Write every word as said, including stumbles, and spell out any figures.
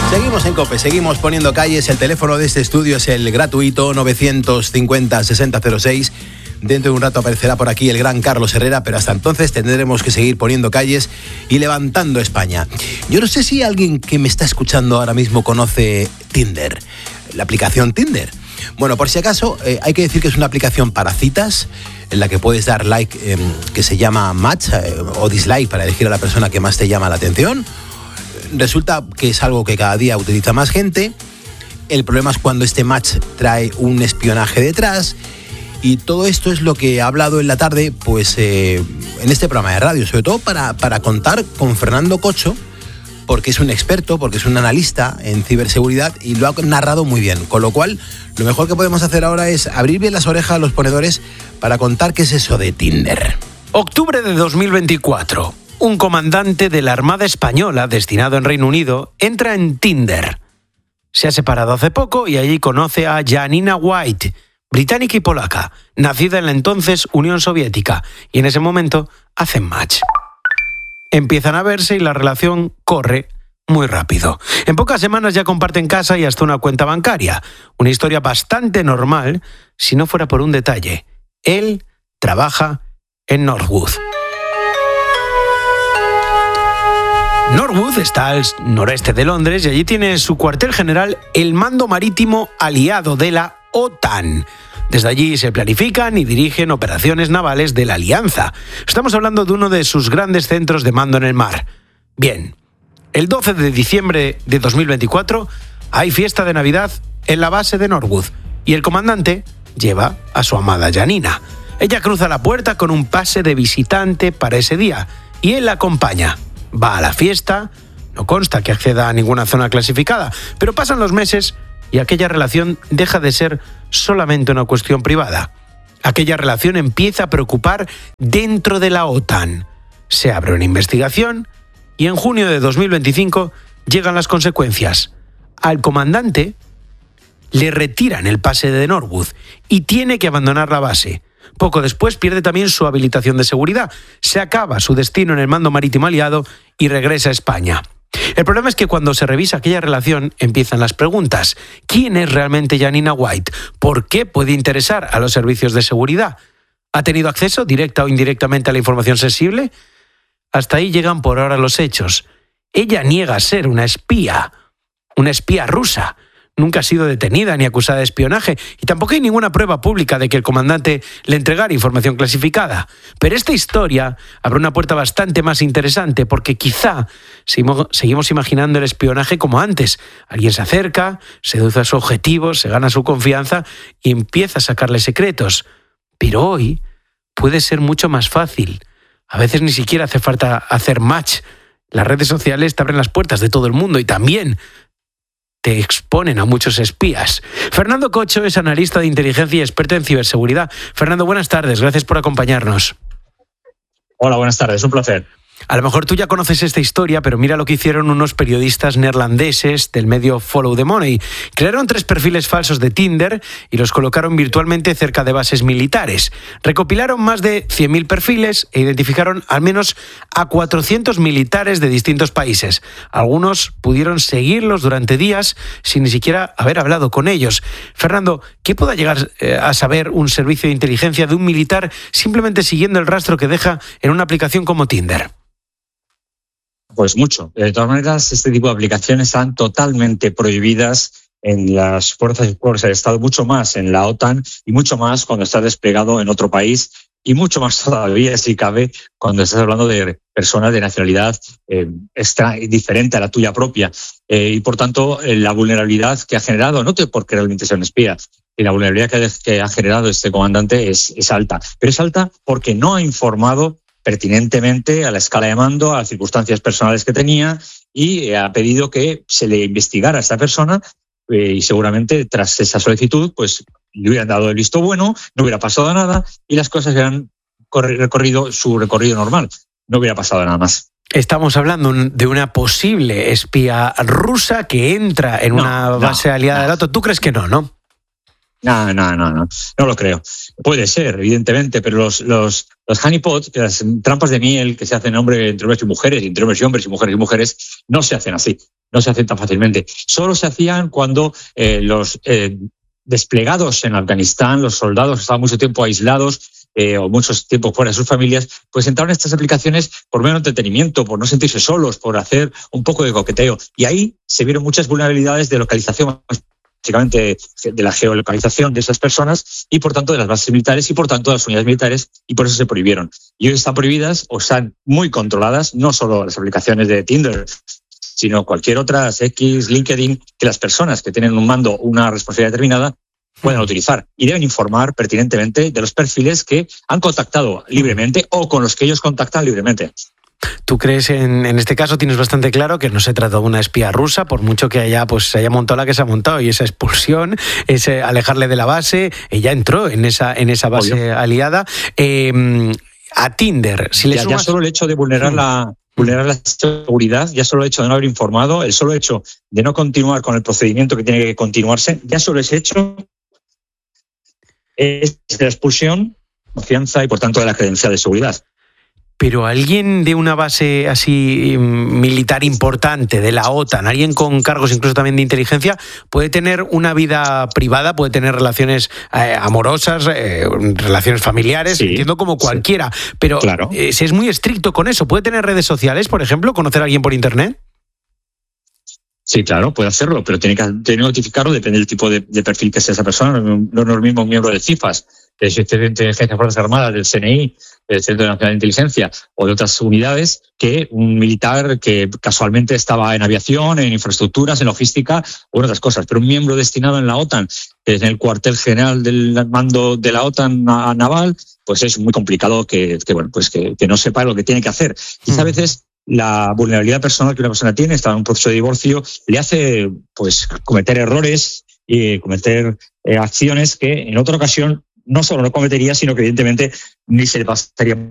Seguimos en COPE, seguimos poniendo calles. El teléfono de este estudio es el gratuito novecientos cincuenta sesenta cero seis. Dentro de un rato aparecerá por aquí el gran Carlos Herrera, pero hasta entonces tendremos que seguir poniendo calles y levantando España. Yo no sé si alguien que me está escuchando ahora mismo conoce Tinder, la aplicación Tinder. Bueno, por si acaso, eh, hay que decir que es una aplicación para citas en la que puedes dar like, eh, que se llama match eh, o dislike para elegir a la persona que más te llama la atención. Resulta que es algo que cada día utiliza más gente. El problema es cuando este match trae un espionaje detrás. Y todo esto es lo que he hablado en la tarde, pues eh, en este programa de radio, sobre todo para, para contar con Fernando Cocho, porque es un experto, porque es un analista en ciberseguridad y lo ha narrado muy bien. Con lo cual, lo mejor que podemos hacer ahora es abrir bien las orejas a los ponedores para contar qué es eso de Tinder. Octubre de dos mil veinticuatro. Un comandante de la Armada Española, destinado en Reino Unido, entra en Tinder. Se ha separado hace poco y allí conoce a Janina White, británica y polaca, nacida en la entonces Unión Soviética, y en ese momento hacen match. Empiezan a verse y la relación corre muy rápido. En pocas semanas ya comparten casa y hasta una cuenta bancaria. Una historia bastante normal si no fuera por un detalle. Él trabaja en Northwood. Northwood está al noreste de Londres y allí tiene su cuartel general el Mando Marítimo Aliado de la OTAN. Desde allí se planifican y dirigen operaciones navales de la Alianza. Estamos hablando de uno de sus grandes centros de mando en el mar. Bien, el doce de diciembre de dos mil veinticuatro hay fiesta de Navidad en la base de Northwood y el comandante lleva a su amada Janina. Ella cruza la puerta con un pase de visitante para ese día y él la acompaña. Va a la fiesta, no consta que acceda a ninguna zona clasificada, pero pasan los meses y aquella relación deja de ser solamente una cuestión privada. Aquella relación empieza a preocupar dentro de la OTAN. Se abre una investigación y en junio de dos mil veinticinco llegan las consecuencias. Al comandante le retiran el pase de Northwood y tiene que abandonar la base. Poco después pierde también su habilitación de seguridad. Se acaba su destino en el Mando Marítimo Aliado y regresa a España. El problema es que cuando se revisa aquella relación empiezan las preguntas. ¿Quién es realmente Janina White? ¿Por qué puede interesar a los servicios de seguridad? ¿Ha tenido acceso directa o indirectamente a la información sensible? Hasta ahí llegan por ahora los hechos. Ella niega ser una espía, una espía rusa. Nunca ha sido detenida ni acusada de espionaje y tampoco hay ninguna prueba pública de que el comandante le entregara información clasificada. Pero esta historia abre una puerta bastante más interesante porque quizá seguimos imaginando el espionaje como antes. Alguien se acerca, seduce a su objetivo, se gana su confianza y empieza a sacarle secretos. Pero hoy puede ser mucho más fácil. A veces ni siquiera hace falta hacer match. Las redes sociales te abren las puertas de todo el mundo y también te exponen a muchos espías. Fernando Cocho es analista de inteligencia y experto en ciberseguridad. Fernando, buenas tardes. Gracias por acompañarnos. Hola, buenas tardes. Un placer. A lo mejor tú ya conoces esta historia, pero mira lo que hicieron unos periodistas neerlandeses del medio Follow the Money. Crearon tres perfiles falsos de Tinder y los colocaron virtualmente cerca de bases militares. Recopilaron más de cien mil perfiles e identificaron al menos a cuatrocientos militares de distintos países. Algunos pudieron seguirlos durante días sin ni siquiera haber hablado con ellos. Fernando, ¿qué pueda llegar eh, a saber un servicio de inteligencia de un militar simplemente siguiendo el rastro que deja en una aplicación como Tinder? Pues mucho. De todas maneras, este tipo de aplicaciones están totalmente prohibidas en las fuerzas y cuerpos del Estado, mucho más en la OTAN y mucho más cuando estás desplegado en otro país y mucho más todavía, si cabe, cuando estás hablando de personas de nacionalidad eh, extra, diferente a la tuya propia. Eh, y, por tanto, eh, la vulnerabilidad que ha generado, no porque realmente sea un espía, y la vulnerabilidad que ha, que ha generado este comandante es, es alta. Pero es alta porque no ha informado pertinentemente a la escala de mando, a las circunstancias personales que tenía y ha pedido que se le investigara a esta persona eh, y seguramente tras esa solicitud pues le hubieran dado el visto bueno, no hubiera pasado nada y las cosas hubieran recorrido su recorrido normal, no hubiera pasado nada más. Estamos hablando de una posible espía rusa que entra en no, una base no, aliada no. de NATO. ¿Tú crees que no, no? No, no, no, no, no lo creo. Puede ser, evidentemente, pero los, los, Los honeypot, las trampas de miel que se hacen hombre, entre hombres y mujeres, entre hombres y hombres y mujeres y mujeres, no se hacen así, no se hacen tan fácilmente. Solo se hacían cuando eh, los eh, desplegados en Afganistán, los soldados estaban mucho tiempo aislados, Eh, o mucho tiempo fuera de sus familias, pues entraron estas aplicaciones por mero entretenimiento, por no sentirse solos, por hacer un poco de coqueteo. Y ahí se vieron muchas vulnerabilidades de localización, básicamente de la geolocalización de esas personas y por tanto de las bases militares y por tanto de las unidades militares, y por eso se prohibieron. Y hoy están prohibidas o están muy controladas, no solo las aplicaciones de Tinder, sino cualquier otra, X, LinkedIn, que las personas que tienen un mando, una responsabilidad determinada, pueden utilizar y deben informar pertinentemente de los perfiles que han contactado libremente o con los que ellos contactan libremente. ¿Tú crees, en, en este caso tienes bastante claro que no se trata de una espía rusa, por mucho que haya, pues, se haya montado la que se ha montado, y esa expulsión, ese alejarle de la base, ella entró en esa, en esa base Obvio. aliada? Eh, a Tinder, si le ya, sumas... ya solo el hecho de vulnerar la... vulnerar la seguridad, ya solo el hecho de no haber informado, el solo hecho de no continuar con el procedimiento que tiene que continuarse, ya solo ese hecho es de la expulsión, confianza y por tanto de la credencial de seguridad. Pero alguien de una base así militar importante, de la OTAN, alguien con cargos incluso también de inteligencia, puede tener una vida privada, puede tener relaciones eh, amorosas, eh, relaciones familiares, sí, entiendo como cualquiera, sí, pero claro. eh, si es muy estricto con eso, ¿puede tener redes sociales, por ejemplo, conocer a alguien por internet? Sí, claro, puede hacerlo, pero tiene que, tiene que notificarlo, depende del tipo de, de perfil que sea esa persona. No es lo mismo un miembro del CIFAS, del Sistema de Inteligencia de Fuerzas Armadas, del C N I, del Centro Nacional de Inteligencia o de otras unidades, que un militar que casualmente estaba en aviación, en infraestructuras, en logística o en otras cosas. Pero un miembro destinado en la OTAN, que es en el cuartel general del mando de la OTAN naval, pues es muy complicado que, que bueno, pues que, que no sepa lo que tiene que hacer. Quizá a veces la vulnerabilidad personal que una persona tiene, está en un proceso de divorcio, le hace pues cometer errores y cometer eh, acciones que en otra ocasión no solo no cometería, sino que evidentemente ni se le pasaría